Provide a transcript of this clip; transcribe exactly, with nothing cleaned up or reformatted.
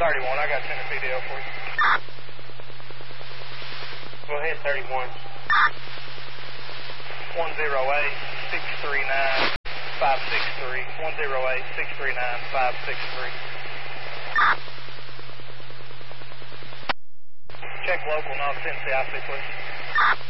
thirty-one, I got Tennessee Dale for you. Go ahead, thirty-one. one zero eight, six three nine, five six three. one zero eight, six three nine, five six three. Check local, non-Tennessee I C, please.